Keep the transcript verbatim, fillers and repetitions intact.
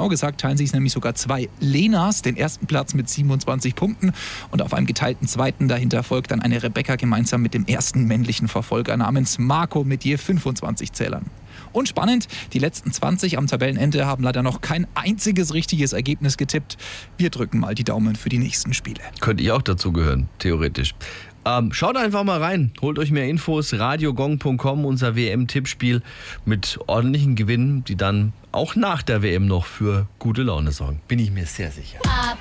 Genau gesagt teilen sich es nämlich sogar zwei Lenas, den ersten Platz mit siebenundzwanzig Punkten. Und auf einem geteilten zweiten dahinter folgt dann eine Rebecca gemeinsam mit dem ersten männlichen Verfolger namens Marco mit je fünfundzwanzig Zählern. Und spannend, die letzten zwanzig am Tabellenende haben leider noch kein einziges richtiges Ergebnis getippt. Wir drücken mal die Daumen für die nächsten Spiele. Könnte ich auch dazu gehören, theoretisch. Ähm, schaut einfach mal rein, holt euch mehr Infos, radiogong punkt com, unser W M-Tippspiel mit ordentlichen Gewinnen, die dann auch nach der W M noch für gute Laune sorgen. Bin ich mir sehr sicher. Ab